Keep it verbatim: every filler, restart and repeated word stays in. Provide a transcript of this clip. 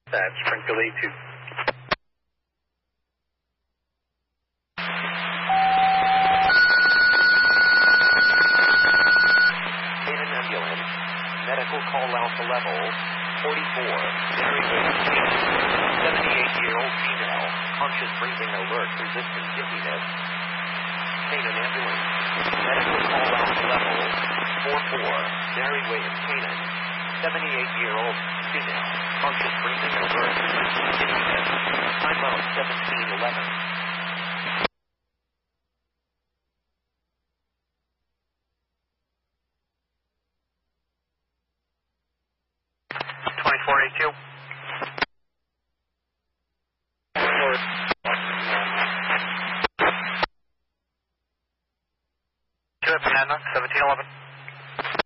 That's Springfield eight two. Canaan ambulance. Medical call Alpha level forty-four. Mary Wade, seventy-eight-year-old female. Conscious breathing alert, resistant dizziness. Canaan ambulance. Medical call Alpha level forty-four. Mary Wade, Canaan. seventy-eight-year-old female. Conscious breathing alert, resistant dizziness. Time out seventeen eleven.